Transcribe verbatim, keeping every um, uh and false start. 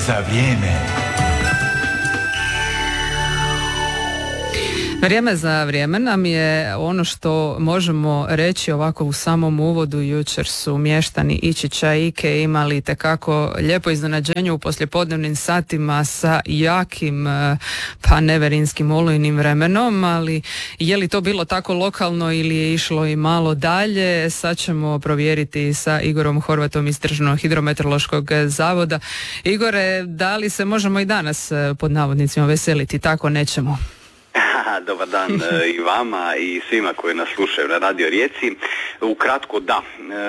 za vrijeme. Vrijeme za vrijeme nam je ono što možemo reći ovako u samom uvodu. Jučer su mještani Ičića i Ike imali tekako lijepo iznenađenje u poslijepodnevnim satima sa jakim pa neverinskim olujnim vremenom, ali je li to bilo tako lokalno ili je išlo i malo dalje, sad ćemo provjeriti sa Igorom Horvatom iz Državnog hidrometeorološkog zavoda. Igore, da li se možemo i danas pod navodnicima veseliti tako nečemu? Dobar dan i vama i svima koji nas slušaju na Radio Rijeci. Ukratko da,